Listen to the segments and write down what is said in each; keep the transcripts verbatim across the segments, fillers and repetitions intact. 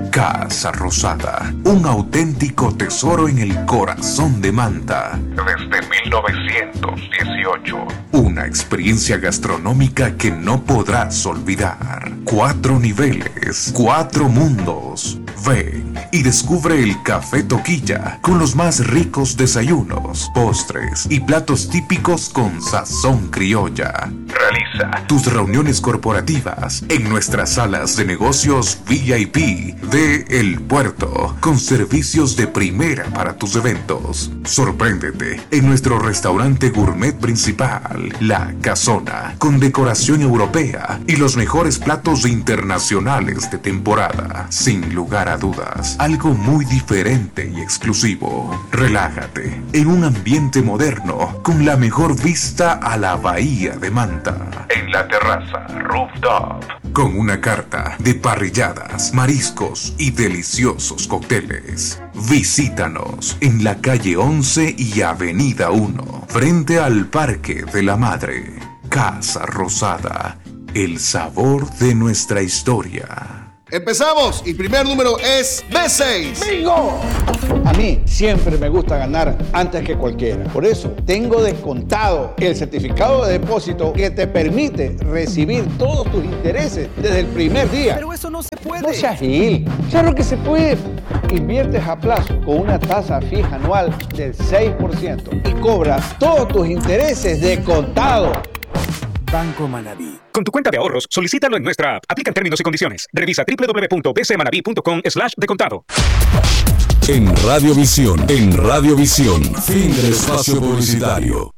Casa Rosada, un auténtico tesoro en el corazón de Manta. Desde mil novecientos dieciocho. Una experiencia gastronómica que no podrás olvidar. Cuatro niveles, cuatro mundos. Ven y descubre el Café Toquilla con los más ricos desayunos, postres y platos típicos con sazón criolla. Realiza tus reuniones corporativas en nuestras salas de negocios V I P de El Puerto, con servicios de primera para tus eventos. Sorpréndete en nuestro restaurante gourmet principal, La Casona, con decoración europea y los mejores platos internacionales de temporada. Sin lugar a dudas, algo muy diferente y exclusivo. Relájate en un ambiente moderno con la mejor vista a la bahía de Manta. En la terraza Rooftop, con una carta de parrilladas, mariscos y deliciosos cócteles. Visítanos en la calle once y avenida uno, frente al Parque de la Madre. Casa Rosada, el sabor de nuestra historia. Empezamos y primer número es B seis. ¡Bingo! A mí siempre me gusta ganar antes que cualquiera. Por eso tengo descontado el certificado de depósito que te permite recibir todos tus intereses desde el primer día. Pero eso no se puede. No seas gil. Claro que se puede. Inviertes a plazo con una tasa fija anual del seis por ciento y cobras todos tus intereses de contado. Banco Manabí. Con tu cuenta de ahorros, solicítalo en nuestra app. Aplican términos y condiciones. Revisa doble u doble u doble u punto b c manaví punto com slash de contado. En Radiovisión, en Radiovisión, fin del espacio publicitario.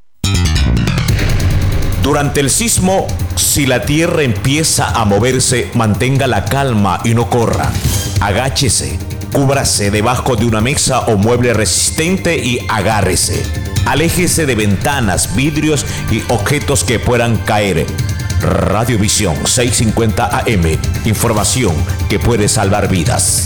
Durante el sismo, si la tierra empieza a moverse, mantenga la calma y no corra. Agáchese, cúbrase debajo de una mesa o mueble resistente y agárrese. Aléjese de ventanas, vidrios y objetos que puedan caer. Radiovisión seiscientos cincuenta A M. Información que puede salvar vidas.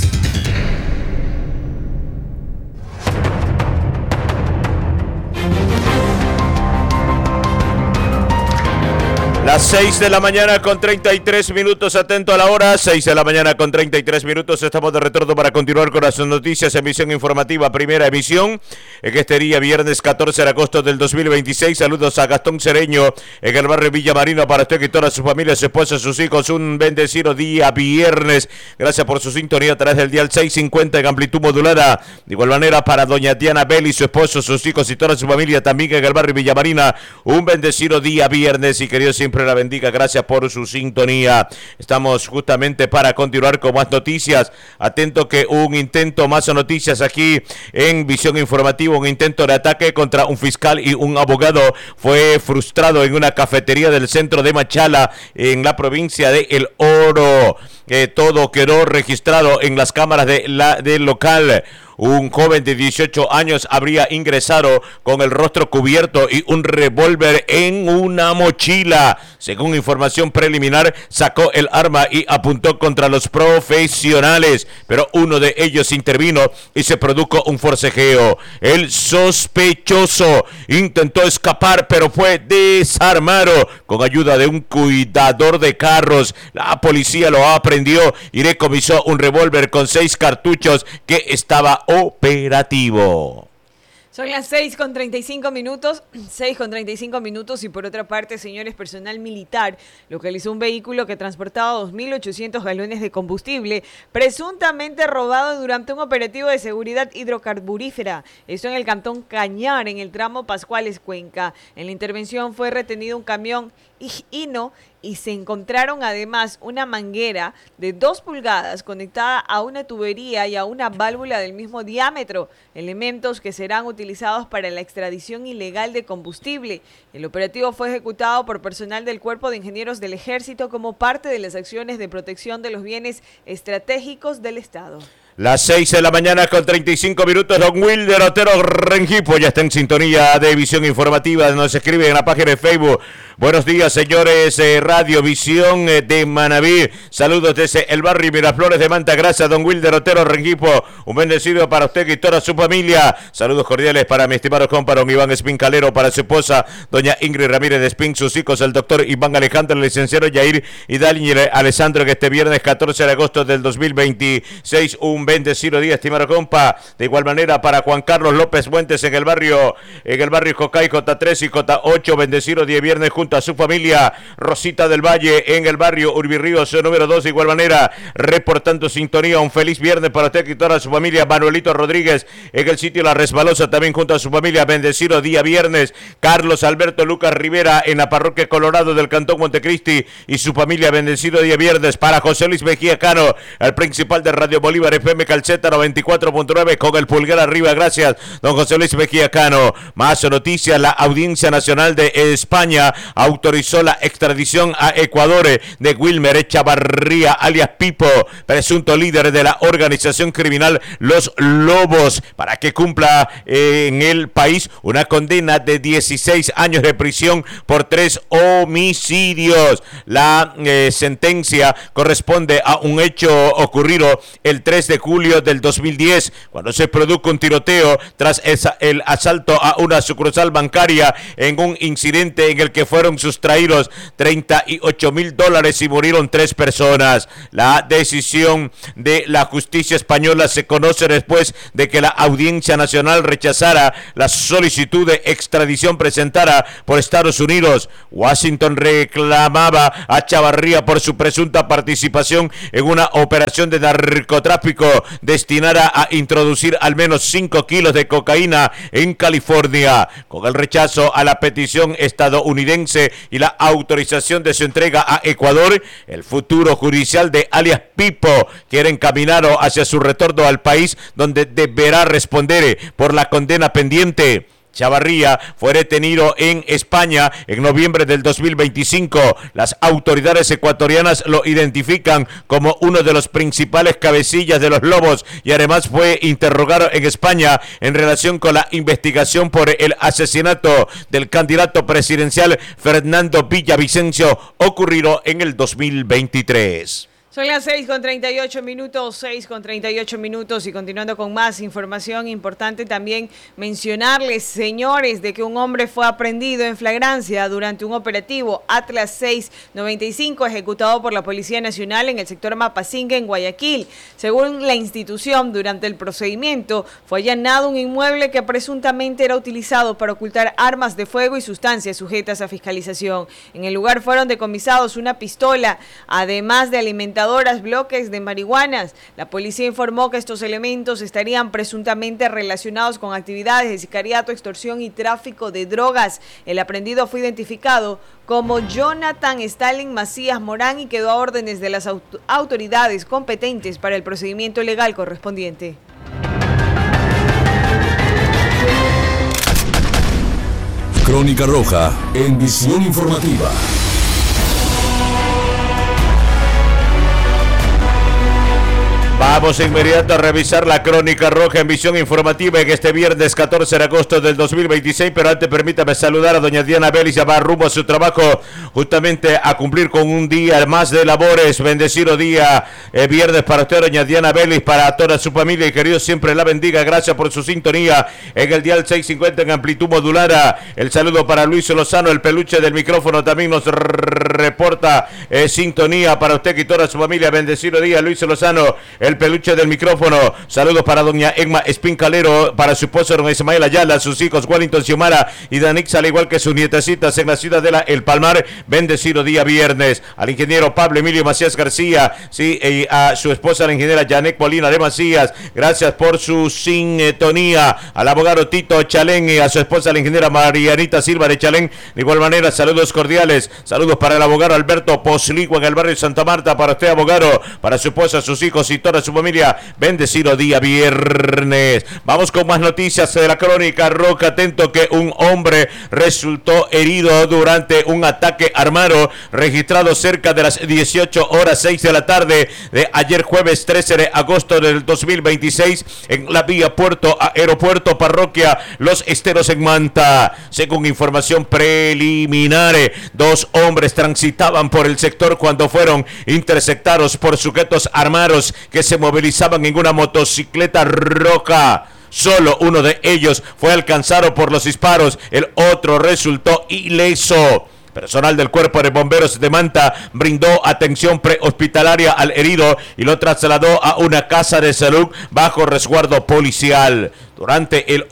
Las seis de la mañana con treinta y tres minutos, atento a la hora, seis de la mañana con treinta y tres minutos, estamos de retorno para continuar con las noticias, emisión informativa, primera emisión, en este día viernes catorce de agosto del dos mil veintiséis, saludos a Gastón Cereño, en el barrio Villa Marina, para usted y toda su familia, su esposa, sus hijos, un bendecido día viernes, gracias por su sintonía a través del dial seiscientos cincuenta en amplitud modulada, de igual manera para doña Diana Bell y su esposo, sus hijos y toda su familia, también en el barrio Villa Marina, un bendecido día viernes y que Dios siempre la bendiga, gracias por su sintonía. Estamos justamente para continuar con más noticias. Atento que un intento, más noticias aquí en Visión Informativa, un intento de ataque contra un fiscal y un abogado fue frustrado en una cafetería del centro de Machala, en la provincia de El Oro. Eh, todo quedó registrado en las cámaras de la, del local. Un joven de dieciocho años habría ingresado con el rostro cubierto y un revólver en una mochila. Según información preliminar, sacó el arma y apuntó contra los profesionales, pero uno de ellos intervino y se produjo un forcejeo. El sospechoso intentó escapar, pero fue desarmado con ayuda de un cuidador de carros. La policía lo aprendió y decomisó un revólver con seis cartuchos que estaba operativo. Son las seis con treinta y cinco minutos, seis con treinta y cinco minutos y por otra parte, señores, personal militar localizó un vehículo que transportaba dos mil ochocientos galones de combustible presuntamente robado durante un operativo de seguridad hidrocarburífera. Esto en el cantón Cañar, en el tramo Pascuales, Cuenca. En la intervención fue retenido un camión Hino y se encontraron además una manguera de dos pulgadas conectada a una tubería y a una válvula del mismo diámetro, elementos que serán utilizados para la extradición ilegal de combustible. El operativo fue ejecutado por personal del Cuerpo de Ingenieros del Ejército como parte de las acciones de protección de los bienes estratégicos del Estado. Las seis de la mañana con treinta y cinco minutos, don Wilder Otero Rengifo ya está en sintonía de Visión Informativa, nos escribe en la página de Facebook. Buenos días, señores, eh, Radio Visión eh, de Manabí. Saludos desde el barrio Miraflores de Manta. Gracias, don Wilder Otero Rengifo. Un bendecido para usted y toda su familia. Saludos cordiales para mi estimado compa, don Iván Espín Calero, para su esposa, doña Ingrid Ramírez de Espín, sus hijos, el doctor Iván Alejandro, el licenciado Yair y Dani Alessandro, que este viernes catorce de agosto del dos mil veintiséis, un bendecido día, estimado compa. De igual manera para Juan Carlos López Fuentes en el barrio, en el barrio Jocay, J tres y J ocho, bendecido día viernes junto a su familia. Rosita del Valle en el barrio Urbirríos número dos, de igual manera reportando sintonía. Un feliz viernes para usted y toda su familia. Manuelito Rodríguez en el sitio La Resbalosa también junto a su familia, bendecido día viernes. Carlos Alberto Lucas Rivera en la parroquia Colorado del Cantón Montecristi y su familia, bendecido día viernes. Para José Luis Mejía Cano, el principal de Radio Bolívar F M Calceta noventa y cuatro punto nueve, con el pulgar arriba. Gracias, don José Luis Mejía Cano. Más noticias: la Audiencia Nacional de España autorizó la extradición a Ecuador de Wilmer Echavarría, alias Pipo, presunto líder de la organización criminal Los Lobos, para que cumpla eh, en el país una condena de dieciséis años de prisión por tres homicidios. La eh, sentencia corresponde a un hecho ocurrido el tres de julio del dos mil diez, cuando se produjo un tiroteo tras esa, el asalto a una sucursal bancaria, en un incidente en el que fueron sustraídos treinta y ocho mil dólares y murieron tres personas. La decisión de la justicia española se conoce después de que la Audiencia Nacional rechazara la solicitud de extradición presentada por Estados Unidos. Washington reclamaba a Chavarría por su presunta participación en una operación de narcotráfico destinada a introducir al menos cinco kilos de cocaína en California. Con el rechazo a la petición estadounidense y la autorización de su entrega a Ecuador, el futuro judicial de alias Pipo quiere encaminarlo hacia su retorno al país, donde deberá responder por la condena pendiente. Chavarría fue detenido en España en noviembre del dos mil veinticinco. Las autoridades ecuatorianas lo identifican como uno de los principales cabecillas de los Lobos y además fue interrogado en España en relación con la investigación por el asesinato del candidato presidencial Fernando Villavicencio, ocurrido en el dos mil veintitrés. Son las seis con treinta y ocho minutos, seis con treinta y ocho minutos y continuando con más información, importante también mencionarles, señores, de que un hombre fue aprehendido en flagrancia durante un operativo Atlas seiscientos noventa y cinco ejecutado por la Policía Nacional en el sector Mapasinga, en Guayaquil. Según la institución, durante el procedimiento fue allanado un inmueble que presuntamente era utilizado para ocultar armas de fuego y sustancias sujetas a fiscalización. En el lugar fueron decomisados una pistola, además de alimentar bloques de marihuanas. La policía informó que estos elementos estarían presuntamente relacionados con actividades de sicariato, extorsión y tráfico de drogas. El aprehendido fue identificado como Jonathan Stalin Macías Morán y quedó a órdenes de las aut- autoridades competentes para el procedimiento legal correspondiente. Crónica Roja en Visión Informativa. Vamos inmediato a revisar la Crónica Roja en Visión Informativa en este viernes catorce de agosto del dos mil veintiséis, pero antes permítame saludar a doña Diana Vélez, ya va rumbo a su trabajo justamente a cumplir con un día más de labores. Bendecido día eh, viernes para usted, doña Diana Vélez, para toda su familia y que Dios siempre la bendiga. Gracias por su sintonía en el dial seiscientos cincuenta en amplitud modulada. El saludo para Luis Lozano, el peluche del micrófono, también nos reporta eh, sintonía para usted y toda su familia. Bendecido día, Luis Lozano, el peluche del micrófono. Saludos para doña Emma Espincalero, para su esposo don Ismael Ayala, sus hijos Wellington Xiomara y Danix, al igual que sus nietecitas en la ciudad de la El Palmar. Bendecido día viernes. Al ingeniero Pablo Emilio Macías García, sí, y a su esposa la ingeniera Janet Molina de Macías, gracias por su sintonía. Al abogado Tito Chalén y a su esposa la ingeniera Marianita Silva de Chalén, de igual manera saludos cordiales. Saludos para el abogado Alberto Posligua en el barrio Santa Marta, para usted abogado, para su esposa, sus hijos y toda su familia. Bendecido día viernes. Vamos con más noticias de la Crónica Roja. Atento que un hombre resultó herido durante un ataque armado registrado cerca de las dieciocho horas seis de la tarde de ayer jueves trece de agosto del dos mil veintiséis en la vía Puerto a Aeropuerto Parroquia Los Esteros en Manta. Según información preliminar, dos hombres transitaban por el sector cuando fueron interceptados por sujetos armados que se movilizaban en una motocicleta roja. Solo uno de ellos fue alcanzado por los disparos, el otro resultó ileso. Personal del Cuerpo de Bomberos de Manta brindó atención prehospitalaria al herido y lo trasladó a una casa de salud bajo resguardo policial. Durante el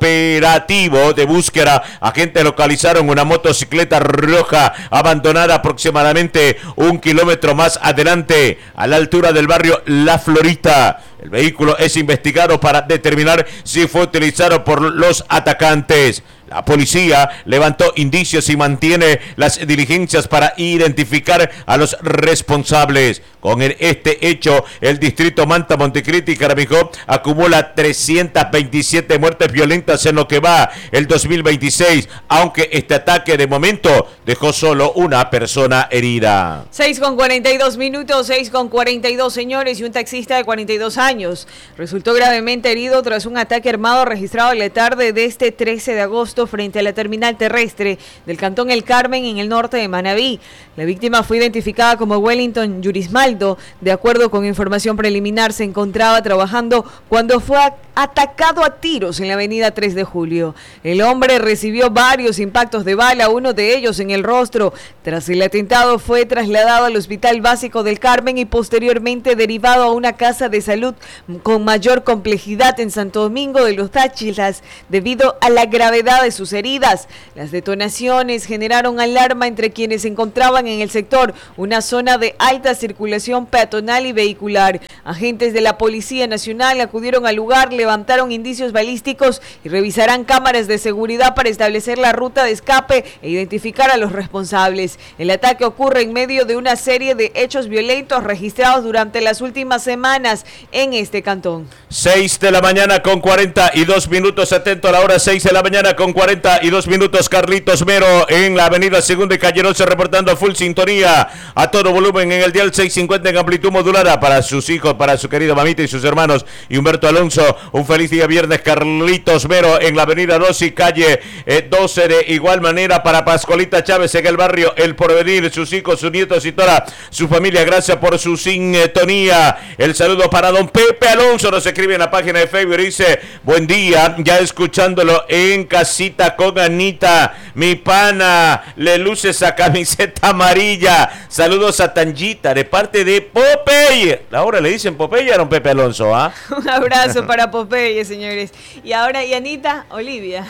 operativo de búsqueda, agentes localizaron una motocicleta roja abandonada aproximadamente un kilómetro más adelante, a la altura del barrio La Florita. El vehículo es investigado para determinar si fue utilizado por los atacantes. La policía levantó indicios y mantiene las diligencias para identificar a los responsables. Con el, este hecho, el distrito Manta, Montecristi y Jaramillo acumula trescientas veintisiete muertes violentas en lo que va el dos mil veintiséis, aunque este ataque de momento dejó solo una persona herida. seis con cuarenta y dos minutos, seis con cuarenta y dos, señores, y un taxista de cuarenta y dos años resultó gravemente herido tras un ataque armado registrado en la tarde de este trece de agosto frente a la terminal terrestre del cantón El Carmen en el norte de Manabí. La víctima fue identificada como Wellington Yurismaldo. De acuerdo con información preliminar, se encontraba trabajando cuando fue atacado a tiros en la avenida tres de julio. El hombre recibió varios impactos de bala, uno de ellos en el rostro. Tras el atentado fue trasladado al Hospital Básico del Carmen y posteriormente derivado a una casa de salud con mayor complejidad en Santo Domingo de los Táchilas debido a la gravedad de sus heridas. Las detonaciones generaron alarma entre quienes se encontraban en el sector, una zona de alta circulación peatonal y vehicular. Agentes de la Policía Nacional acudieron al lugar, levantaron indicios balísticos y revisarán cámaras de seguridad para establecer la ruta de escape e identificar a los responsables. El ataque ocurre en medio de una serie de hechos violentos registrados durante las últimas semanas en este cantón. seis de la mañana con cuarenta y dos minutos, atento a la hora, seis de la mañana con cuarenta y dos minutos. Carlitos Mero en la avenida Segunda y Calle once reportando a full sintonía a todo volumen en el dial seiscientos cincuenta en amplitud modulada para sus hijos, para su querido mamita y sus hermanos. Y Humberto Alonso, un feliz día viernes. Carlitos Mero en la avenida dos y calle eh, doce, de igual manera para Pascualita Chávez en el barrio El Porvenir, sus hijos, sus nietos y toda su familia. Gracias por su sintonía. El saludo para don Pepe Alonso, nos escribe en la página de Facebook, dice: buen día, ya escuchándolo en casita con Anita, mi pana, le luce esa camiseta amarilla. Saludos a Tangita de parte de Popeye. Ahora le dicen Popeye a don Pepe Alonso, ¿ah? ¿eh? Un abrazo para Popeye, señores. Y ahora, y Anita Olivia.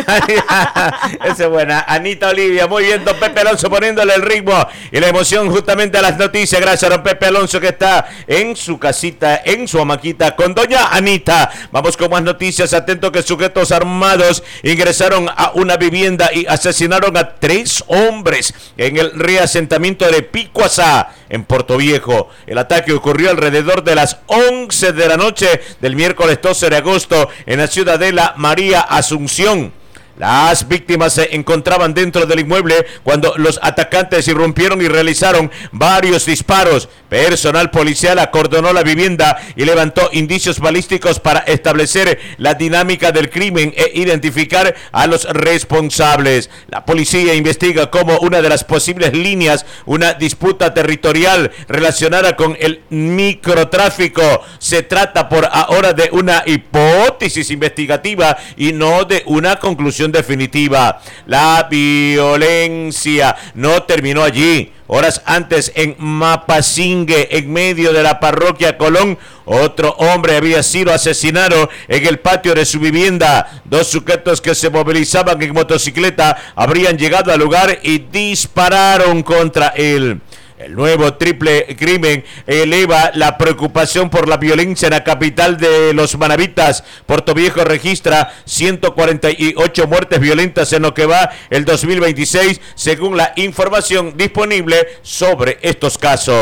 Esa es buena, Anita Olivia. Muy bien, don Pepe Alonso poniéndole el ritmo y la emoción justamente a las noticias. Gracias a don Pepe Alonso que está en su casita, en su hamaquita con doña Anita. Vamos con más noticias. Atento que sujetos armados ingresaron a una vivienda y asesinaron a tres hombres en el reasentamiento de Picuazá, en Puerto Viejo. El ataque ocurrió alrededor de las once de la noche del miércoles doce de agosto en la ciudadela María Asunción. Las víctimas se encontraban dentro del inmueble cuando los atacantes irrumpieron y realizaron varios disparos. Personal policial acordonó la vivienda y levantó indicios balísticos para establecer la dinámica del crimen e identificar a los responsables. La policía investiga como una de las posibles líneas una disputa territorial relacionada con el microtráfico. Se trata por ahora de una hipótesis investigativa y no de una conclusión definitiva. La violencia no terminó allí. Horas antes, en Mapasingue, en medio de la parroquia Colón, otro hombre había sido asesinado en el patio de su vivienda. Dos sujetos que se movilizaban en motocicleta habrían llegado al lugar y dispararon contra él. El nuevo triple crimen eleva la preocupación por la violencia en la capital de los manabitas. Puerto Viejo registra ciento cuarenta y ocho muertes violentas en lo que va el dos mil veintiséis, según la información disponible sobre estos casos.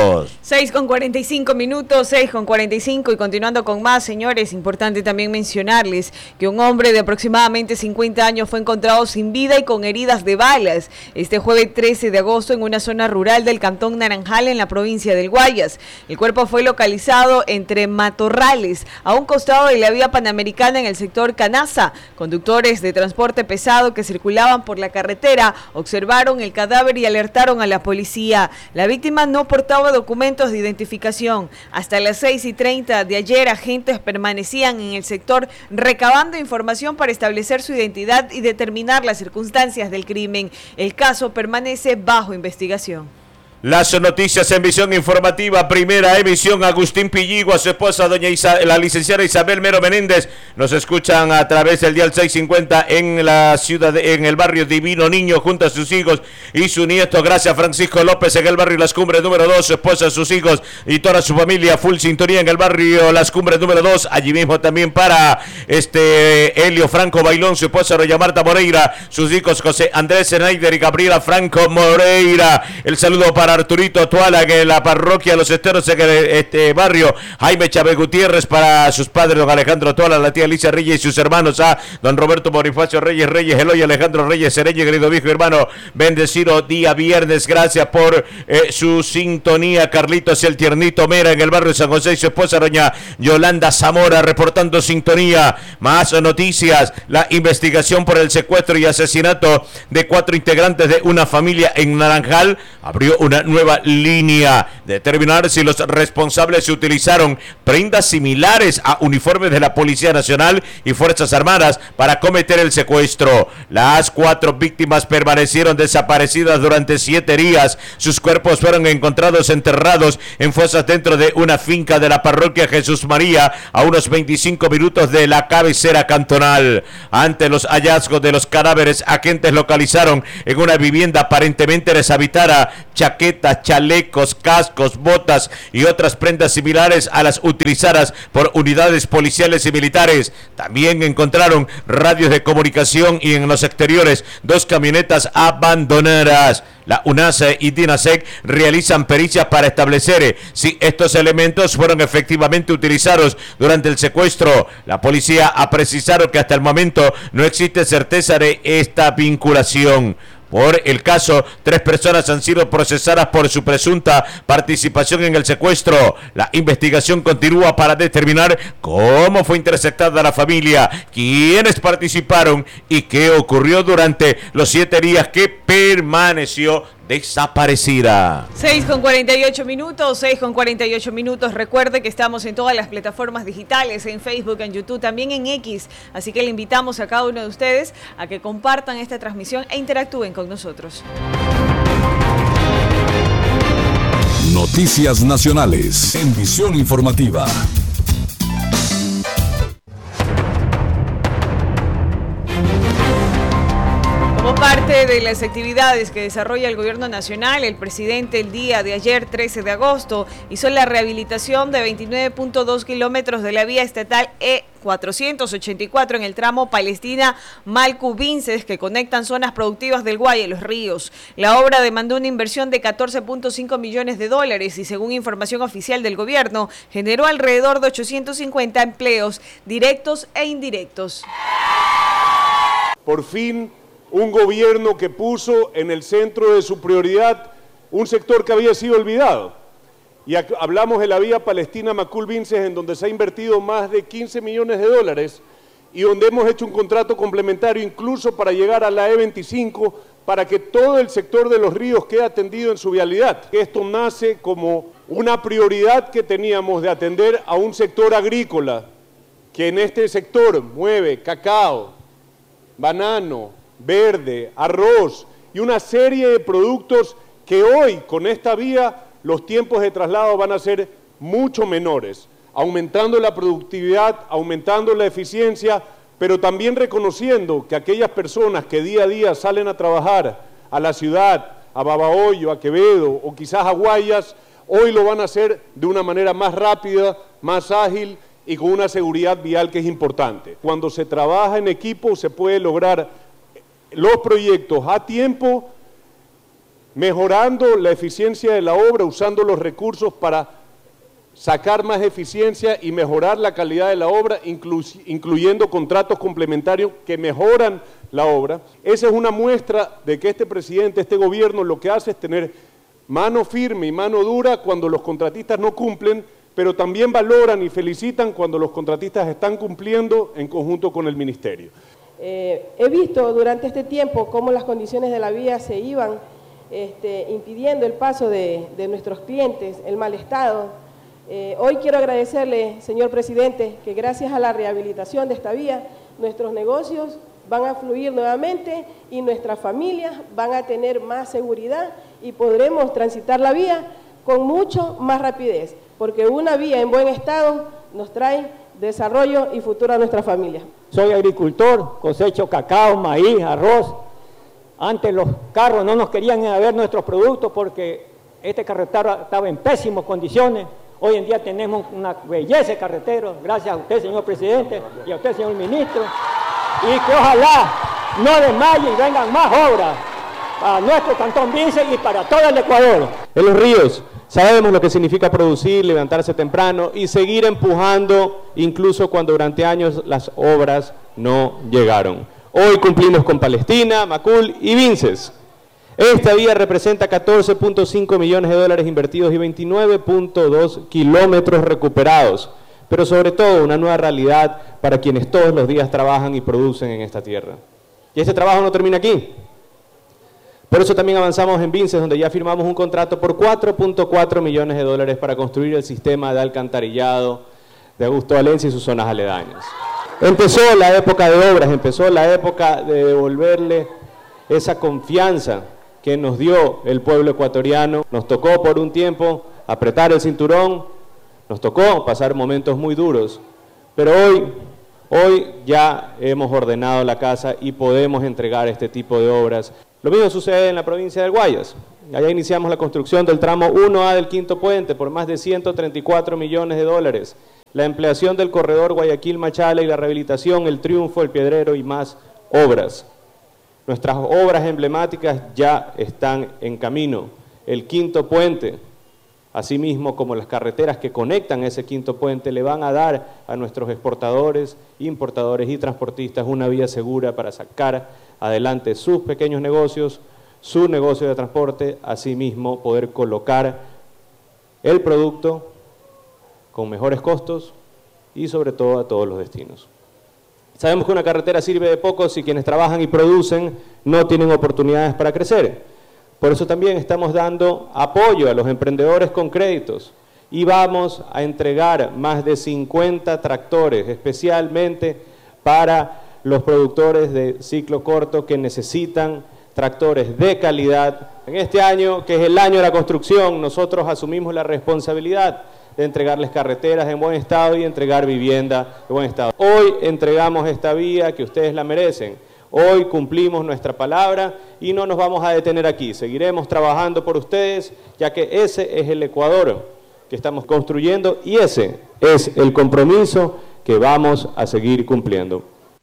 seis con cuarenta y cinco minutos, seis con cuarenta y cinco y continuando con más, señores, importante también mencionarles que un hombre de aproximadamente cincuenta años fue encontrado sin vida y con heridas de balas este jueves trece de agosto en una zona rural del cantón Naranjal en la provincia del Guayas. El cuerpo fue localizado entre matorrales a un costado de la vía panamericana en el sector Canaza. Conductores de transporte pesado que circulaban por la carretera observaron el cadáver y alertaron a la policía. La víctima no portaba documentos de identificación. Hasta las seis y treinta de ayer, agentes permanecían en el sector recabando información para establecer su identidad y determinar las circunstancias del crimen. El caso permanece bajo investigación. Las noticias en visión informativa, primera emisión. Agustín Pilligua, su esposa, doña Isa, la licenciada Isabel Mero Menéndez, nos escuchan a través del dial seiscientos cincuenta en la ciudad, de, en el barrio Divino Niño, junto a sus hijos y su nieto. Gracias, Francisco López, en el barrio Las Cumbres número dos, su esposa, sus hijos y toda su familia, full sintonía en el barrio Las Cumbres número dos. Allí mismo también para este Helio Franco Bailón, su esposa, doña Marta Moreira, sus hijos José Andrés Schneider y Gabriela Franco Moreira. El saludo para Arturito Tuala en la parroquia Los Esteros en el, este barrio. Jaime Chávez Gutiérrez para sus padres, don Alejandro Tuala, la tía Alicia Reyes y sus hermanos, a don Roberto Bonifacio Reyes Reyes, Eloy Alejandro Reyes Cereño, querido viejo hermano, bendecido día viernes. Gracias por eh, su sintonía. Carlitos el Tiernito Mera en el barrio de San José y su esposa doña Yolanda Zamora reportando sintonía. Más noticias: la investigación por el secuestro y asesinato de cuatro integrantes de una familia en Naranjal abrió una nueva línea. Determinar si los responsables se utilizaron prendas similares a uniformes de la Policía Nacional y Fuerzas Armadas para cometer el secuestro. Las cuatro víctimas permanecieron desaparecidas durante siete días. Sus cuerpos fueron encontrados enterrados en fosas dentro de una finca de la parroquia Jesús María, a unos veinticinco minutos de la cabecera cantonal. Ante los hallazgos de los cadáveres, agentes localizaron en una vivienda aparentemente deshabitada chaquetas, chalecos, cascos, botas y otras prendas similares a las utilizadas por unidades policiales y militares. También encontraron radios de comunicación y en los exteriores dos camionetas abandonadas. La UNASE y DINASEC realizan pericias para establecer si estos elementos fueron efectivamente utilizados durante el secuestro. La policía ha precisado que hasta el momento no existe certeza de esta vinculación. Por el caso, tres personas han sido procesadas por su presunta participación en el secuestro. La investigación continúa para determinar cómo fue interceptada la familia, quiénes participaron y qué ocurrió durante los siete días que permaneció desaparecida. seis con cuarenta y ocho minutos, seis con cuarenta y ocho minutos. Recuerde que estamos en todas las plataformas digitales, en Facebook, en YouTube, también en X. Así que le invitamos a cada uno de ustedes a que compartan esta transmisión e interactúen con nosotros. Noticias nacionales en visión informativa. Como parte de las actividades que desarrolla el gobierno nacional, el presidente el día de ayer, trece de agosto, hizo la rehabilitación de veintinueve punto dos kilómetros de la vía estatal E cuatrocientos ochenta y cuatro en el tramo Palestina-Malcu-Vinces, que conectan zonas productivas del Guaya y los ríos. La obra demandó una inversión de catorce punto cinco millones de dólares y, según información oficial del gobierno, generó alrededor de ochocientos cincuenta empleos directos e indirectos. Por fin, un gobierno que puso en el centro de su prioridad un sector que había sido olvidado. Y hablamos de la vía Palestina-Macul-Vinces, en donde se ha invertido más de quince millones de dólares y donde hemos hecho un contrato complementario incluso para llegar a la E veinticinco, para que todo el sector de los ríos quede atendido en su vialidad. Esto nace como una prioridad que teníamos de atender a un sector agrícola que en este sector mueve cacao, banano, verde, arroz y una serie de productos que hoy con esta vía los tiempos de traslado van a ser mucho menores, aumentando la productividad, aumentando la eficiencia, pero también reconociendo que aquellas personas que día a día salen a trabajar a la ciudad, a Babahoyo, a Quevedo o quizás a Guayas, hoy lo van a hacer de una manera más rápida, más ágil y con una seguridad vial que es importante. Cuando se trabaja en equipo se puede lograr los proyectos a tiempo mejorando la eficiencia de la obra, usando los recursos para sacar más eficiencia y mejorar la calidad de la obra, inclu- incluyendo contratos complementarios que mejoran la obra. Esa es una muestra de que este presidente, este gobierno, lo que hace es tener mano firme y mano dura cuando los contratistas no cumplen, pero también valoran y felicitan cuando los contratistas están cumpliendo en conjunto con el ministerio. Eh, he visto durante este tiempo cómo las condiciones de la vía se iban este, impidiendo el paso de, de nuestros clientes, el mal estado. Eh, hoy quiero agradecerle, señor presidente, que gracias a la rehabilitación de esta vía, nuestros negocios van a fluir nuevamente y nuestras familias van a tener más seguridad y podremos transitar la vía con mucho más rapidez, porque una vía en buen estado nos trae desarrollo y futuro a nuestra familia. Soy agricultor, cosecho cacao, maíz, arroz. Antes los carros no nos querían ir a ver nuestros productos porque este carretero estaba en pésimas condiciones. Hoy en día tenemos una belleza de carretero, gracias a usted, señor presidente, y a usted, señor ministro, y que ojalá no desmaye y vengan más obras para nuestro Cantón Vinces y para todo el Ecuador. En Los Ríos sabemos lo que significa producir, levantarse temprano y seguir empujando incluso cuando durante años las obras no llegaron. Hoy cumplimos con Palestina, Macul y Vinces. Esta vía representa catorce punto cinco millones de dólares invertidos y veintinueve punto dos kilómetros recuperados, pero sobre todo una nueva realidad para quienes todos los días trabajan y producen en esta tierra. Y este trabajo no termina aquí. Por eso también avanzamos en Vinces, donde ya firmamos un contrato por cuatro punto cuatro millones de dólares para construir el sistema de alcantarillado de Augusto Valencia y sus zonas aledañas. Empezó la época de obras, empezó la época de devolverle esa confianza que nos dio el pueblo ecuatoriano. Nos tocó por un tiempo apretar el cinturón, nos tocó pasar momentos muy duros, pero hoy, hoy ya hemos ordenado la casa y podemos entregar este tipo de obras. Lo mismo sucede en la provincia del Guayas. Allá iniciamos la construcción del tramo uno A del Quinto Puente por más de ciento treinta y cuatro millones de dólares, la ampliación del corredor Guayaquil-Machala y la rehabilitación, el Triunfo, el Piedrero y más obras. Nuestras obras emblemáticas ya están en camino. El Quinto Puente, asimismo como las carreteras que conectan ese Quinto Puente, le van a dar a nuestros exportadores, importadores y transportistas una vía segura para sacar adelante sus pequeños negocios, su negocio de transporte, asimismo poder colocar el producto con mejores costos y sobre todo a todos los destinos. Sabemos que una carretera sirve de poco si quienes trabajan y producen no tienen oportunidades para crecer. Por eso también estamos dando apoyo a los emprendedores con créditos y vamos a entregar más de cincuenta tractores, especialmente para los productores de ciclo corto que necesitan tractores de calidad. En este año, que es el año de la construcción, nosotros asumimos la responsabilidad de entregarles carreteras en buen estado y entregar vivienda de buen estado. Hoy entregamos esta vía que ustedes la merecen. Hoy cumplimos nuestra palabra y no nos vamos a detener aquí. Seguiremos trabajando por ustedes, ya que ese es el Ecuador que estamos construyendo y ese es el compromiso que vamos a seguir cumpliendo.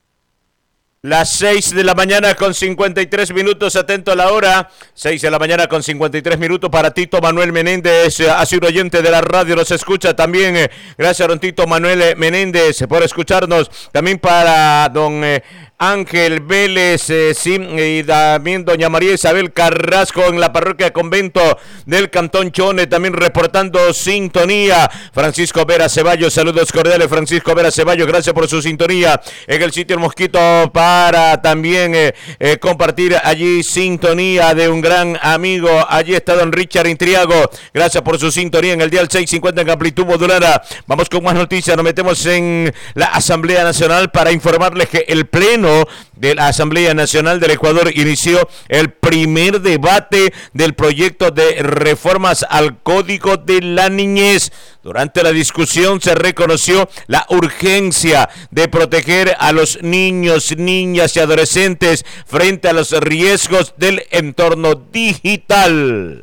Las seis de la mañana con cincuenta y tres minutos, atento a la hora, seis de la mañana con cincuenta y tres minutos para Tito Manuel Menéndez, así un oyente de la radio nos escucha también, eh, gracias a don Tito Manuel Menéndez por escucharnos, también para don eh, Ángel Vélez, eh, sí, y también doña María Isabel Carrasco en la parroquia Convento del Cantón Chone, también reportando sintonía, Francisco Vera Ceballos, saludos cordiales Francisco Vera Ceballos, gracias por su sintonía en el sitio El Mosquito para para también eh, eh, compartir allí sintonía de un gran amigo. Allí está don Richard Intriago. Gracias por su sintonía en el dial seiscientos cincuenta en amplitud modulada. Vamos con más noticias. Nos metemos en la Asamblea Nacional para informarles que el Pleno de la Asamblea Nacional del Ecuador inició el primer debate del proyecto de reformas al Código de la Niñez. Durante la discusión se reconoció la urgencia de proteger a los niños, niñas y adolescentes frente a los riesgos del entorno digital.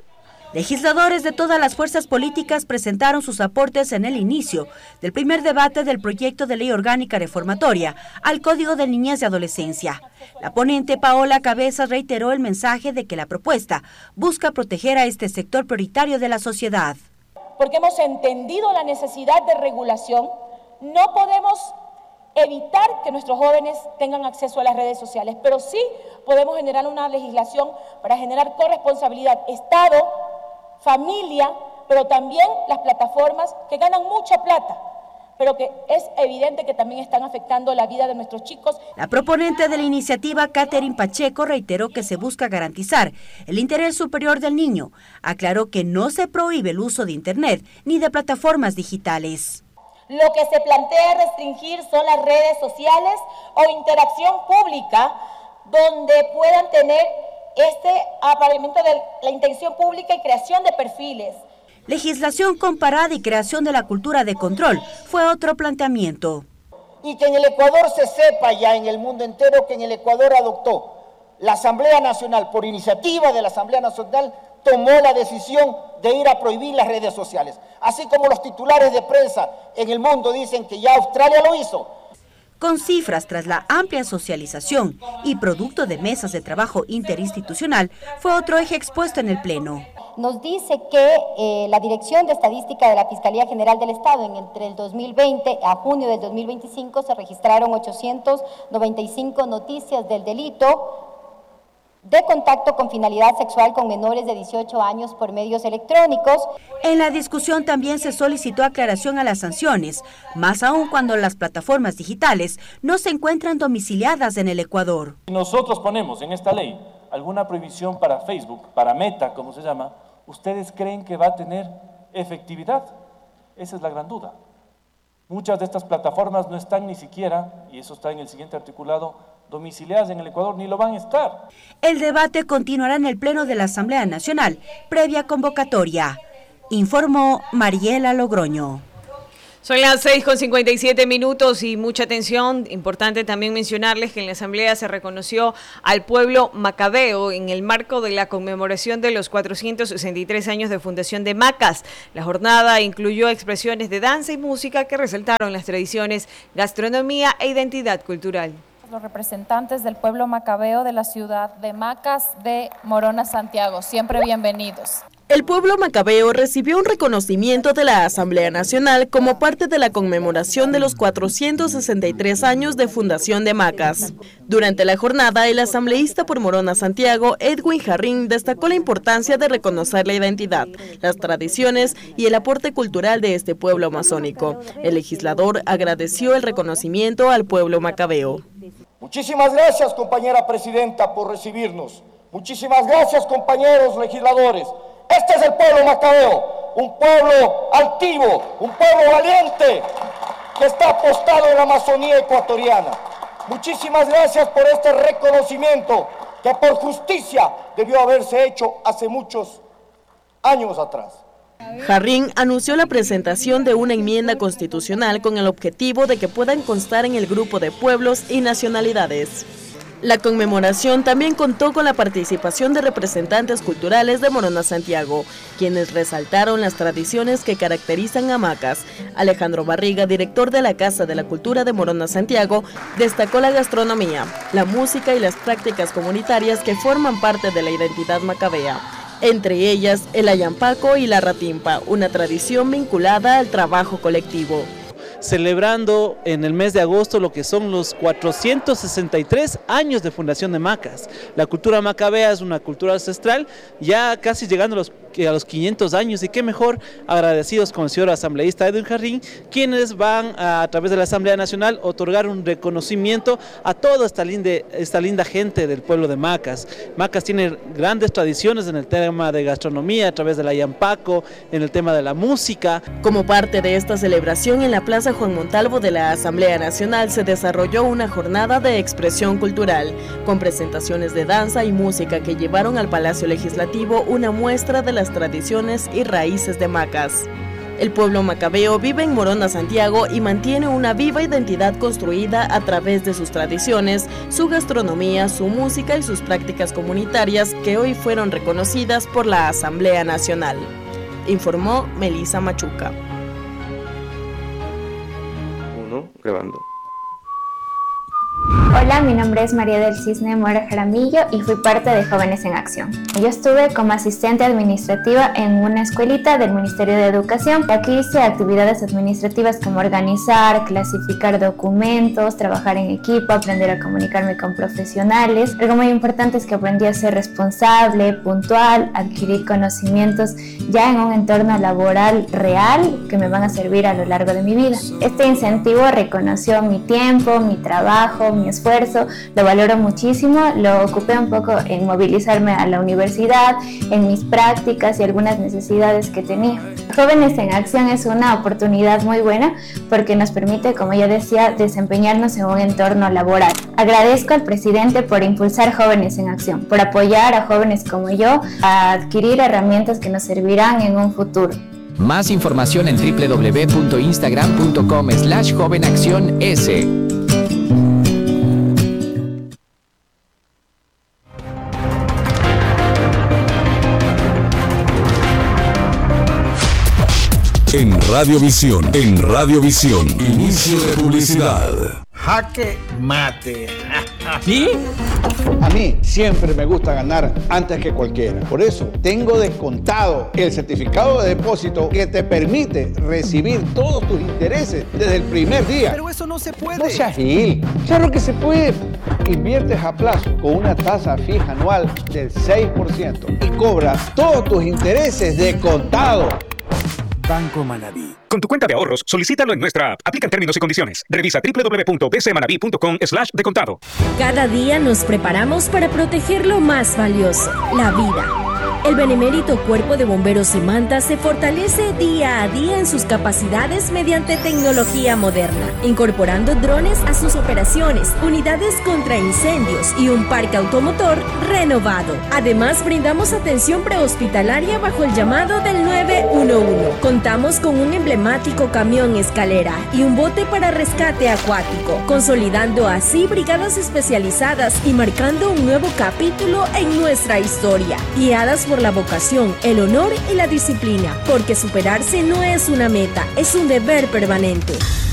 Legisladores de todas las fuerzas políticas presentaron sus aportes en el inicio del primer debate del proyecto de ley orgánica reformatoria al Código de Niñez y Adolescencia. La ponente Paola Cabezas reiteró el mensaje de que la propuesta busca proteger a este sector prioritario de la sociedad. Porque hemos entendido la necesidad de regulación, no podemos evitar que nuestros jóvenes tengan acceso a las redes sociales, pero sí podemos generar una legislación para generar corresponsabilidad, Estado, familia, pero también las plataformas que ganan mucha plata, pero que es evidente que también están afectando la vida de nuestros chicos. La proponente de la iniciativa, Catherine Pacheco, reiteró que se busca garantizar el interés superior del niño. Aclaró que no se prohíbe el uso de Internet ni de plataformas digitales. Lo que se plantea restringir son las redes sociales o interacción pública donde puedan tener este aparejamiento de la intención pública y creación de perfiles. Legislación comparada y creación de la cultura de control fue otro planteamiento. Y que en el Ecuador se sepa ya en el mundo entero que en el Ecuador adoptó la Asamblea Nacional, por iniciativa de la Asamblea Nacional, tomó la decisión de ir a prohibir las redes sociales. Así como los titulares de prensa en el mundo dicen que ya Australia lo hizo. Con cifras tras la amplia socialización y producto de mesas de trabajo interinstitucional, fue otro eje expuesto en el Pleno. Nos dice que eh, la Dirección de Estadística de la Fiscalía General del Estado, en entre el dos mil veinte a junio del dos mil veinticinco, se registraron ochocientas noventa y cinco noticias del delito de contacto con finalidad sexual con menores de dieciocho años por medios electrónicos. En la discusión también se solicitó aclaración a las sanciones, más aún cuando las plataformas digitales no se encuentran domiciliadas en el Ecuador. Si nosotros ponemos en esta ley alguna prohibición para Facebook, para Meta, como se llama, ¿ustedes creen que va a tener efectividad? Esa es la gran duda. Muchas de estas plataformas no están ni siquiera, y eso está en el siguiente articulado, domiciliadas en el Ecuador, ni lo van a estar. El debate continuará en el Pleno de la Asamblea Nacional, previa convocatoria. Informó Mariela Logroño. Son las seis con cincuenta y siete minutos y mucha atención. Importante también mencionarles que en la Asamblea se reconoció al pueblo macabeo en el marco de la conmemoración de los cuatrocientos sesenta y tres años de fundación de Macas. La jornada incluyó expresiones de danza y música que resaltaron las tradiciones, gastronomía e identidad cultural. Los representantes del pueblo macabeo de la ciudad de Macas de Morona, Santiago. Siempre bienvenidos. El pueblo macabeo recibió un reconocimiento de la Asamblea Nacional como parte de la conmemoración de los cuatrocientos sesenta y tres años de fundación de Macas. Durante la jornada, el asambleísta por Morona, Santiago, Edwin Jarrín, destacó la importancia de reconocer la identidad, las tradiciones y el aporte cultural de este pueblo amazónico. El legislador agradeció el reconocimiento al pueblo macabeo. Muchísimas gracias, compañera presidenta, por recibirnos. Muchísimas gracias, compañeros legisladores. Este es el pueblo macabeo, un pueblo altivo, un pueblo valiente que está apostado en la Amazonía ecuatoriana. Muchísimas gracias por este reconocimiento que por justicia debió haberse hecho hace muchos años atrás. Jarrín anunció la presentación de una enmienda constitucional con el objetivo de que puedan constar en el grupo de pueblos y nacionalidades. La conmemoración también contó con la participación de representantes culturales de Morona, Santiago, quienes resaltaron las tradiciones que caracterizan a Macas. Alejandro Barriga, director de la Casa de la Cultura de Morona, Santiago, destacó la gastronomía, la música y las prácticas comunitarias que forman parte de la identidad macabea. Entre ellas, el ayampaco y la ratimpa, una tradición vinculada al trabajo colectivo. Celebrando en el mes de agosto lo que son los cuatrocientos sesenta y tres años de fundación de Macas. La cultura macabea es una cultura ancestral, ya casi llegando a los, a los quinientos años, y qué mejor agradecidos con el señor asambleísta Edwin Jarrín, quienes van a, a través de la Asamblea Nacional otorgar un reconocimiento a toda esta linda, esta linda gente del pueblo de Macas. Macas tiene grandes tradiciones en el tema de gastronomía, a través del ayampaco, en el tema de la música. Como parte de esta celebración, en la Plaza Juan Montalvo de la Asamblea Nacional se desarrolló una jornada de expresión cultural, con presentaciones de danza y música que llevaron al Palacio Legislativo una muestra de las tradiciones y raíces de Macas. El pueblo macabeo vive en Morona, Santiago y mantiene una viva identidad construida a través de sus tradiciones, su gastronomía, su música y sus prácticas comunitarias que hoy fueron reconocidas por la Asamblea Nacional, informó Melissa Machuca. Uno, grabando. Hola, mi nombre es María del Cisne Mora Jaramillo y fui parte de Jóvenes en Acción. Yo estuve como asistente administrativa en una escuelita del Ministerio de Educación. Aquí hice actividades administrativas como organizar, clasificar documentos, trabajar en equipo, aprender a comunicarme con profesionales. Algo muy importante es que aprendí a ser responsable, puntual, adquirir conocimientos ya en un entorno laboral real que me van a servir a lo largo de mi vida. Este incentivo reconoció mi tiempo, mi trabajo, mi esfuerzo, lo valoro muchísimo, lo ocupé un poco en movilizarme a la universidad, en mis prácticas y algunas necesidades que tenía. Jóvenes en Acción es una oportunidad muy buena porque nos permite, como ya decía, desempeñarnos en un entorno laboral. Agradezco al presidente por impulsar Jóvenes en Acción, por apoyar a jóvenes como yo a adquirir herramientas que nos servirán en un futuro. Más información en doble u doble u doble u punto instagram punto com slash jovenacciones. En Radiovisión, en Radiovisión, inicio de publicidad. Jaque mate. ¿Sí? A mí siempre me gusta ganar antes que cualquiera. Por eso tengo descontado el certificado de depósito que te permite recibir todos tus intereses desde el primer día. Pero eso no se puede. No seas gil. Claro que se puede. Inviertes a plazo con una tasa fija anual del seis por ciento y cobras todos tus intereses de contado. Banco Manaví. Con tu cuenta de ahorros, solicítalo en nuestra app. Aplican términos y condiciones. Revisa doble u doble u doble u punto b c manaví punto com slash de contado. Cada día nos preparamos para proteger lo más valioso, la vida. El benemérito Cuerpo de Bomberos y Manta se fortalece día a día en sus capacidades mediante tecnología moderna, incorporando drones a sus operaciones, unidades contra incendios y un parque automotor renovado. Además, brindamos atención prehospitalaria bajo el llamado del nueve uno uno. Contamos con un emblemático camión escalera y un bote para rescate acuático, consolidando así brigadas especializadas y marcando un nuevo capítulo en nuestra historia, guiadas por la vocación, el honor y la disciplina, porque superarse no es una meta, es un deber permanente.